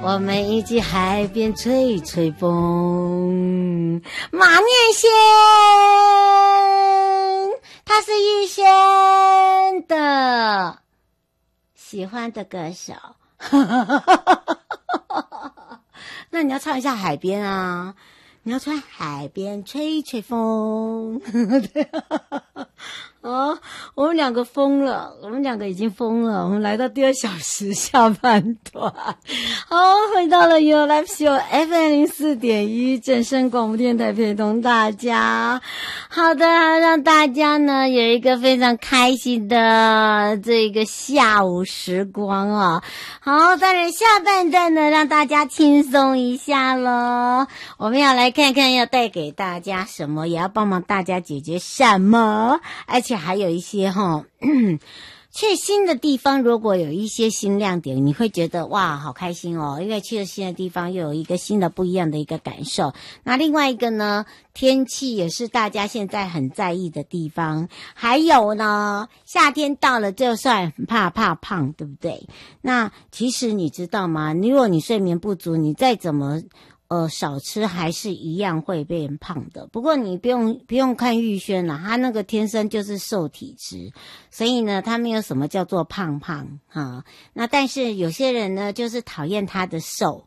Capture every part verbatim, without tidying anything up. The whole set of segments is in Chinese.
我们一起海边吹吹风。马念先，他是玉轩的喜欢的歌手。那你要唱一下海边啊，你要唱海边吹吹风。对哦，我们两个疯了，我们两个已经疯了。我们来到第二小时下半段，好，回到了 You Live Show F M 零四点一正声广播电台，陪同大家。好的，让大家呢有一个非常开心的这个下午时光啊。好，当然下半段呢让大家轻松一下咯。我们要来看看要带给大家什么，也要帮忙大家解决什么，而且还有一些齁去新的地方，如果有一些新亮点，你会觉得哇好开心哦，因为去了新的地方又有一个新的不一样的一个感受。那另外一个呢，天气也是大家现在很在意的地方。还有呢，夏天到了就算很怕怕胖，对不对？那其实你知道吗，如果你睡眠不足，你再怎么呃，少吃还是一样会变胖的。不过你不用不用看玉轩啦，他那个天生就是瘦体质，所以呢，他没有什么叫做胖胖哈。那但是有些人呢，就是讨厌他的瘦，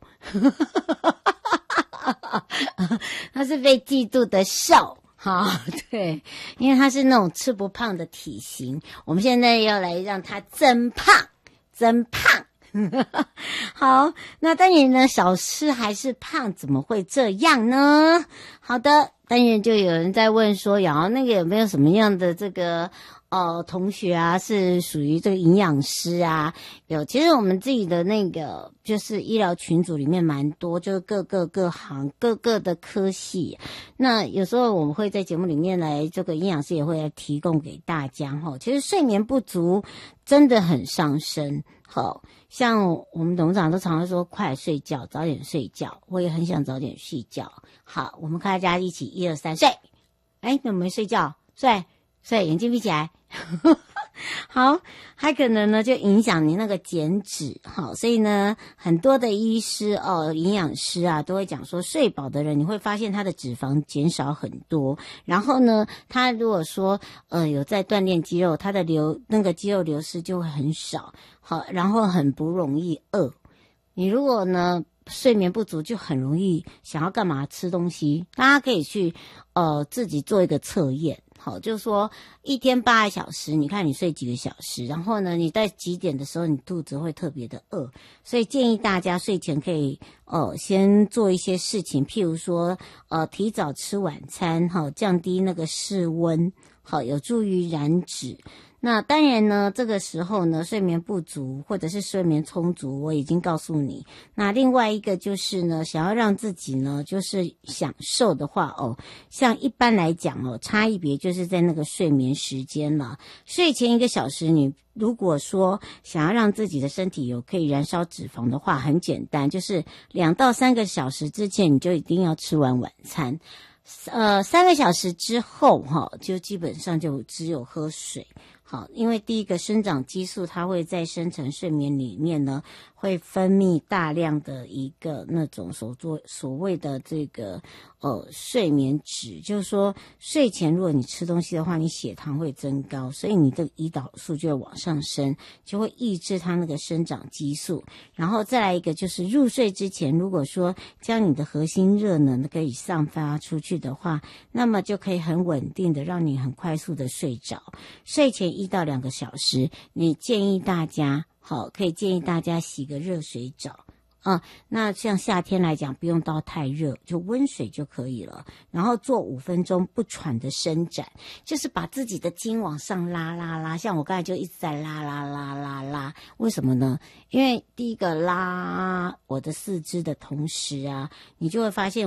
他是被嫉妒的瘦。好，对，因为他是那种吃不胖的体型。我们现在要来让他增胖，增胖。好，那当然呢，少吃还是胖，怎么会这样呢？好的，当然就有人在问说，然后那个有没有什么样的这个呃同学啊，是属于这个营养师啊？有，其实我们自己的那个就是医疗群组里面蛮多，就是各个各行各个的科系。那有时候我们会在节目里面来，这个营养师也会来提供给大家哈。其实睡眠不足真的很伤身，好。像我们董事长都常常说快睡觉，早点睡觉，我也很想早点睡觉。好，我们大家一起一二三睡。哎，你有没有睡觉？睡睡，眼睛闭起来。好，还可能呢就影响你那个减脂。好，所以呢很多的医师哦营养师啊都会讲说，睡饱的人你会发现他的脂肪减少很多，然后呢他如果说呃有在锻炼肌肉，他的流那个肌肉流失就会很少。好，然后很不容易饿。你如果呢睡眠不足，就很容易想要干嘛吃东西。大家可以去呃自己做一个测验。好，就是说一天八个小时，你看你睡几个小时，然后呢你在几点的时候你肚子会特别的饿，所以建议大家睡前可以呃先做一些事情，譬如说呃提早吃晚餐，好，降低那个室温，好，有助于燃脂。那当然呢，这个时候呢，睡眠不足或者是睡眠充足，我已经告诉你。那另外一个就是呢，想要让自己呢，就是享受的话哦，像一般来讲哦，差异别就是在那个睡眠时间了。睡前一个小时，你如果说想要让自己的身体有可以燃烧脂肪的话，很简单，就是两到三个小时之前你就一定要吃完晚餐。呃，三个小时之后哈，就基本上就只有喝水。好，因为第一个生长激素它会在深层睡眠里面呢，会分泌大量的一个那种所做所谓的这个呃睡眠脂，就是说睡前如果你吃东西的话，你血糖会增高，所以你的胰岛素就会往上升，就会抑制它那个生长激素。然后再来一个就是入睡之前，如果说将你的核心热能可以散发出去的话，那么就可以很稳定的让你很快速的睡着。睡前一到两个小时，你建议大家好，可以建议大家洗个热水澡啊。那像夏天来讲，不用到太热，就温水就可以了。然后做五分钟不喘的伸展，就是把自己的筋往上拉拉拉。像我刚才就一直在拉拉拉拉拉，为什么呢？因为第一个拉我的四肢的同时啊，你就会发现